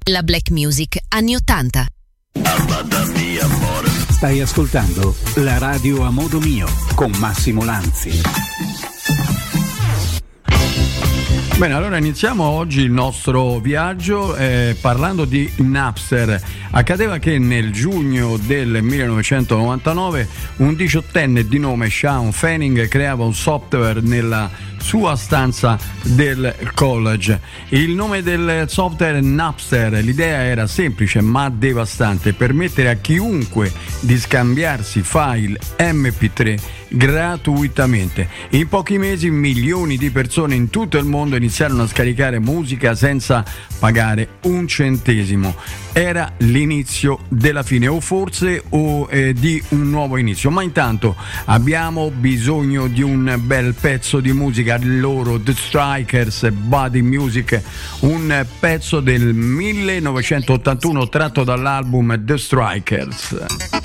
La black music anni 80. Stai ascoltando la radio a modo mio con Massimo Lanzi. Bene, allora iniziamo oggi il nostro viaggio parlando di Napster. Accadeva che nel giugno del 1999 un 18enne di nome Sean Fanning creava un software nella sua stanza del college. Il nome del software Napster. L'idea era semplice ma devastante: permettere a chiunque di scambiarsi file MP3 gratuitamente. In pochi mesi milioni di persone in tutto il mondo iniziarono a scaricare musica senza pagare un centesimo. Era l'inizio della fine, o forse di un nuovo inizio, ma intanto abbiamo bisogno di un bel pezzo di musica. Loro The Strikers, Body Music, un pezzo del 1981 tratto dall'album The Strikers.